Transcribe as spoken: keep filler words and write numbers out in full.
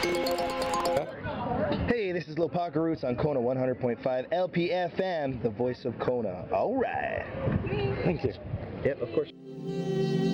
Hey, this is Lil Parker Roots on Kona one hundred point five L P F M, the voice of Kona. All right. Thank you. Yep, of course.